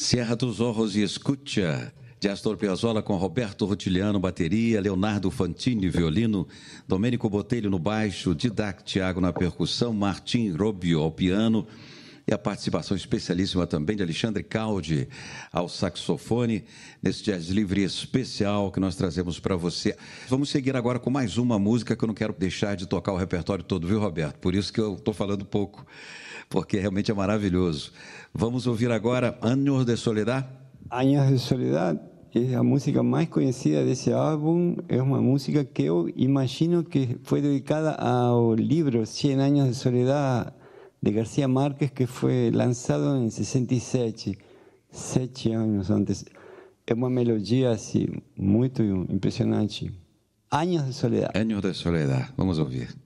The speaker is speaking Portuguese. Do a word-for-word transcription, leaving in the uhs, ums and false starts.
Cierra tus ojos e escucha, de Astor Piazzolla com Roberto Rutiliano, bateria, Leonardo Fantini, violino, Domênico Botelho no baixo, Didac Thiago na percussão, Martim Robio ao piano e a participação especialíssima também de Alexandre Caldi ao saxofone, nesse Jazz Livre especial que nós trazemos para você. Vamos seguir agora com mais uma música que eu não quero deixar de tocar o repertório todo, viu, Roberto? Por isso que eu estou falando pouco, porque realmente é maravilhoso. Vamos ouvir agora Años de Soledad. Años de Soledad é a música mais conhecida desse álbum. É uma música que eu imagino que foi dedicada ao livro cem Años de Soledad de García Márquez, que foi lançado em sessenta e sete, sete anos antes. É uma melodia assim, muito impressionante. Años de Soledad. Años de Soledad. Vamos ouvir.